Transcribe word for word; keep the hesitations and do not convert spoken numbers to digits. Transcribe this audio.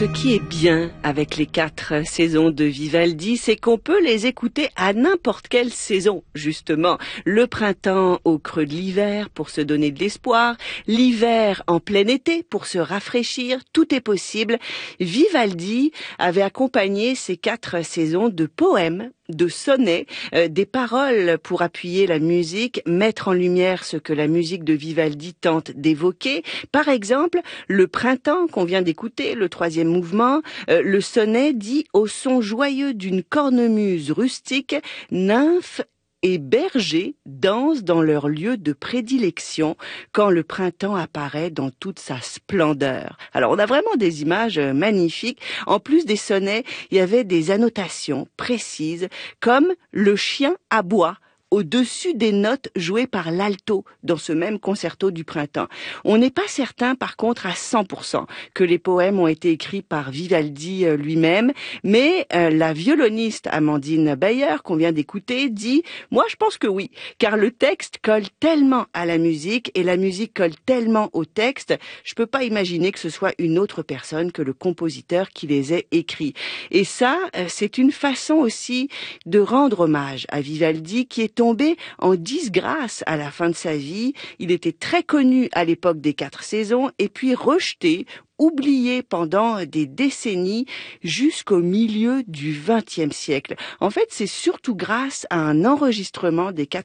Ce qui est bien avec les quatre saisons de Vivaldi, c'est qu'on peut les écouter à n'importe quelle saison, justement. Le printemps au creux de l'hiver pour se donner de l'espoir, l'hiver en plein été pour se rafraîchir, tout est possible. Vivaldi avait accompagné ces quatre saisons de poèmes, de sonnets, euh, des paroles pour appuyer la musique, mettre en lumière ce que la musique de Vivaldi tente d'évoquer. Par exemple, le printemps qu'on vient d'écouter, le troisième mouvement, euh, le sonnet dit au son joyeux d'une cornemuse rustique, nymphes et bergers dansent dans leur lieu de prédilection quand le printemps apparaît dans toute sa splendeur. Alors on a vraiment des images magnifiques. En plus des sonnets, il y avait des annotations précises comme le chien aboie au-dessus des notes jouées par l'alto dans ce même concerto du printemps. On n'est pas certain, par contre, à cent pour cent que les poèmes ont été écrits par Vivaldi lui-même, mais euh, la violoniste Amandine Bayer, qu'on vient d'écouter, dit « Moi, je pense que oui, car le texte colle tellement à la musique et la musique colle tellement au texte, je peux pas imaginer que ce soit une autre personne que le compositeur qui les ait écrits. » Et ça, euh, c'est une façon aussi de rendre hommage à Vivaldi, qui est tombé en disgrâce à la fin de sa vie. Il était très connu à l'époque des quatre saisons et puis rejeté, oublié pendant des décennies jusqu'au milieu du vingtième siècle. En fait, c'est surtout grâce à un enregistrement des quatre